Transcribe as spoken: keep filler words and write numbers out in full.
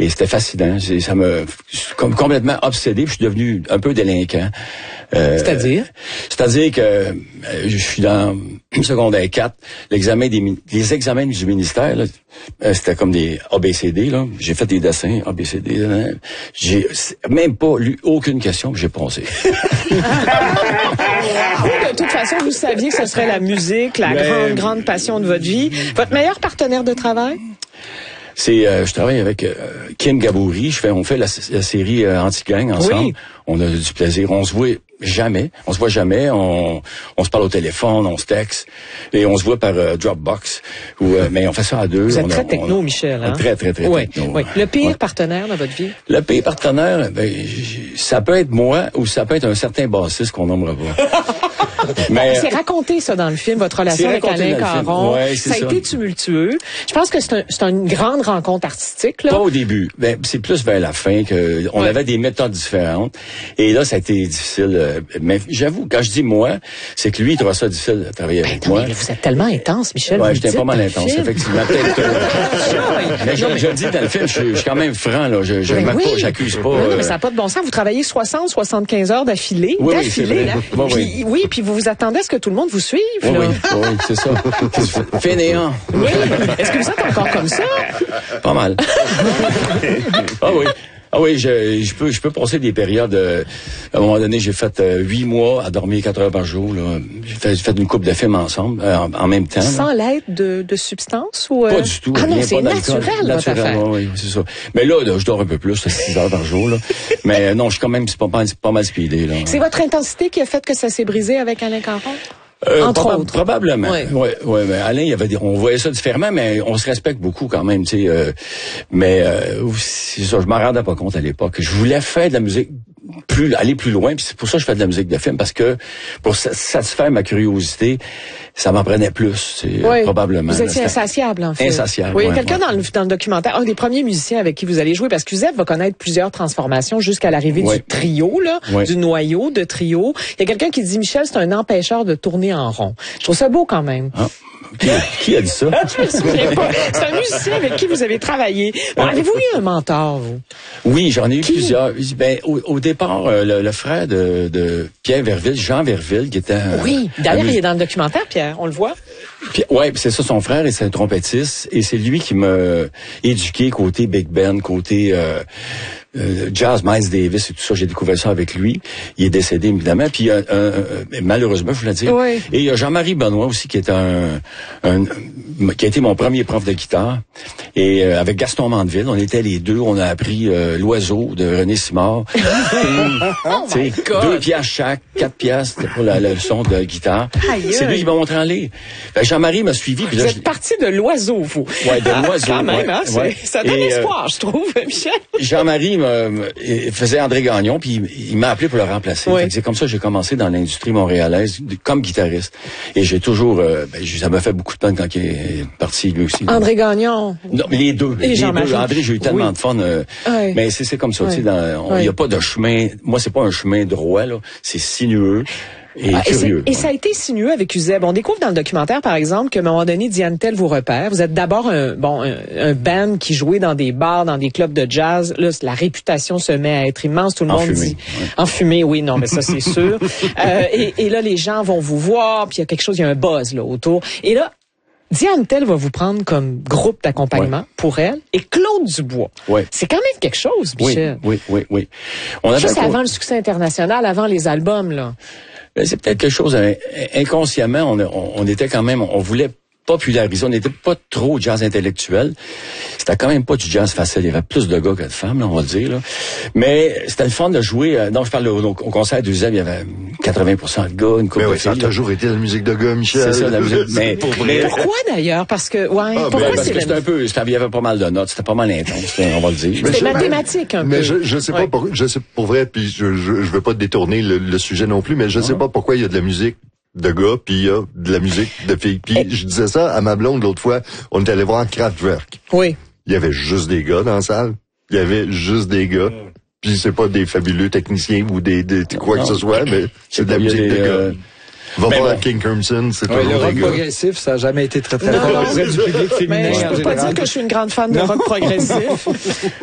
Et c'était fascinant. C'est, ça m'a comme complètement obsédé. Puis je suis devenu un peu délinquant. Euh, c'est-à-dire? C'est-à-dire que euh, je suis dans secondaire quatre. L'examen des les examens du ministère, là, euh, c'était comme des A B C D. Là. J'ai fait des dessins A B C D. Là. J'ai même pas lu aucune question que j'ai pensé. De toute façon, vous saviez que ce serait la musique, la Mais... grande, grande passion de votre vie. Votre meilleur partenaire de travail? C'est, euh, je travaille avec euh, Kim Gabouri. Je fais, on fait la, la série euh, Anti-Gang ensemble. Oui. On a du plaisir. On se voit jamais. On se voit jamais. On, on se parle au téléphone, on se texte et on se voit par euh, Dropbox. Ou, euh, mais on fait ça à deux. Vous êtes on très a, techno, on a, Michel. Hein? Très, très, très oui. techno. Oui. Le pire ouais. partenaire dans votre vie? Le pire partenaire, ben, ça peut être moi ou ça peut être un certain bassiste qu'on nommera pas. Mais c'est raconté ça dans le film, votre relation avec Alain Caron. Ouais, ça a ça. été tumultueux. Je pense que c'est, un, c'est une grande rencontre artistique. Là. Pas au début. Ben, c'est plus vers la fin que on ouais. avait des méthodes différentes. Et là, ça a été difficile. Mais j'avoue, quand je dis moi, c'est que lui, il trouve ça difficile de travailler ben, avec non, moi. Mais vous êtes tellement intense, Michel. Ouais, j'étais pas mal intense, film. Effectivement. mais je, je le dis dans le film, je, je suis quand même franc, là. Je, je ben oui. pas, j'accuse pas. Non, non, euh... mais ça n'a pas de bon sens. Vous travaillez soixante, soixante-quinze heures d'affilée. Oui, d'affilée, oui, là. Bon, puis, oui. oui, puis vous vous attendez à ce que tout le monde vous suive. Oui, là. oui, oui, c'est ça. Fainéant. Oui. Est-ce que vous êtes encore comme ça? Pas mal. Ah oui. Ah oui, je, je peux je peux passer des périodes. Euh, à un moment donné, j'ai fait huit euh, mois à dormir quatre heures par jour. Là. J'ai fait, fait une couple de films ensemble, euh, en, en même temps. Sans là. l'aide de, de substances ou euh... Pas du tout. Ah non, rien, c'est pas naturel, votre naturel, affaire. Oui, c'est ça. Mais là, là, je dors un peu plus, six heures par jour. Là. Mais euh, non, je suis quand même c'est pas, pas, pas mal speedé. Là. C'est votre intensité qui a fait que ça s'est brisé avec Alain Caron? Euh, Entre proba- autres. Probablement. Oui. Ouais, ouais, mais Alain, il y avait des, on voyait ça différemment, mais on se respecte beaucoup quand même, tu sais. Euh, mais euh, c'est ça, je m'en rendais pas compte à l'époque. Je voulais faire de la musique plus, aller plus loin, puis c'est pour ça que je fais de la musique de film, parce que pour satisfaire ma curiosité, ça m'en prenait plus, c'est oui. probablement. Vous étiez insatiable, en fait. Insatiable. Oui, il y a ouais, quelqu'un ouais. dans, le, dans le documentaire, un des premiers musiciens avec qui vous allez jouer, parce que Uzeb va connaître plusieurs transformations jusqu'à l'arrivée oui. du trio, là, oui. du noyau de trio. Il y a quelqu'un qui dit, Michel, c'est un empêcheur de tourner en rond. Je trouve ça beau quand même. Ah. Qui, qui a dit ça? Je me souviens pas. C'est un musicien avec qui vous avez travaillé. Bon, avez-vous eu un mentor, vous? Oui, j'en ai eu qui? plusieurs. Ben, au, au départ, euh, le, le frère de, de Pierre Verville, Jean Verville, qui était... Euh, oui, d'ailleurs, il est dans le documentaire, Pierre, on le voit. Puis, ouais, c'est ça, son frère, et c'est un trompettiste, et c'est lui qui m'a éduqué côté Big Band, côté euh, euh, jazz, Miles Davis et tout ça. J'ai découvert ça avec lui. Il est décédé, évidemment. Puis, euh, euh, malheureusement, je voulais dire. Oui. Et il y a Jean-Marie Benoît aussi, qui est un, un, qui a été mon premier prof de guitare. Et euh, avec Gaston Mandeville, on était les deux. On a appris euh, l'oiseau de René Simard. Oh my God. Deux piastres chaque, quatre piastres pour la, la leçon de guitare. Aïe. C'est lui qui m'a montré en ligne. Ben, Jean-Marie m'a suivi. Puis là, vous êtes je... parti de l'oiseau, vous. Ouais, de l'oiseau. Ah, quand même, ouais, hein, ouais. Ça donne et, espoir, euh, je trouve, Michel. Jean-Marie me, me, faisait André Gagnon, puis il, il m'a appelé pour le remplacer. Oui. Fait que c'est comme ça que j'ai commencé dans l'industrie montréalaise comme guitariste. Et j'ai toujours, euh, ben, ça m'a fait beaucoup de peine quand il est parti lui aussi. André Gagnon. Non, mais les deux. Et les Jean-Marie. deux. André, j'ai eu tellement oui. de fun. Euh, oui. Mais c'est, c'est comme ça, oui. tu sais, il n'y oui. a pas de chemin. Moi, c'est pas un chemin droit, là. C'est sinueux. Et, ah, curieux, et, et ça a été sinueux avec Uzeb. On découvre dans le documentaire, par exemple, qu'à un moment donné, Diane Tell vous repère. Vous êtes d'abord un bon un, un band qui jouait dans des bars, dans des clubs de jazz. Là, la réputation se met à être immense. Tout le Enfumé, monde dit ouais. enfumé, oui, non, mais ça c'est sûr. euh, et, et là, les gens vont vous voir, puis il y a quelque chose, il y a un buzz là autour. Et là, Diane Tell va vous prendre comme groupe d'accompagnement ouais. pour elle et Claude Dubois. Ouais. C'est quand même quelque chose, Michel. Oui, oui, oui, oui. On avait Juste un... avant le succès international, avant les albums, là. C'est peut-être quelque chose, inconsciemment, on, on, on était quand même, on voulait populariser, on n'était pas trop jazz intellectuel. C'était quand même pas du jazz facile, il y avait plus de gars que de femmes, là, on va le dire. Là. Mais c'était le fun de jouer, euh, non, je parle au, au concert d'Uzeb, il y avait quatre-vingts pour cent de gars, une couple mais de oui, filles. ça a toujours été la musique de gars, Michel. C'est ça, la musique. Mais, pour mais pourquoi d'ailleurs? Parce que, ouais, ah, pourquoi ben, parce c'est que c'était un peu, c'était, il y avait pas mal de notes, c'était pas mal intense, on va le dire. C'était mathématique un mais peu. Mais je, je sais ouais. pas pourquoi, je sais pour vrai, puis je, je, je veux pas détourner le, le sujet non plus, mais je sais pas pourquoi il y a de la musique de gars, puis il y a de la musique de filles. Puis Et... je disais ça à ma blonde l'autre fois, on est allé voir Kraftwerk. Oui. Il y avait juste des gars dans la salle. Il y avait juste des gars. Puis c'est pas des fabuleux techniciens ou des, des quoi non. que ce soit, mais c'est de la musique des, de gars. Euh... Va mais voir bon. King Crimson, c'est ouais, toujours le rock des gars. progressif, ça a jamais été très très non, fort auprès du public féminin. Mais je peux pas dire que je suis une grande fan de rock progressif.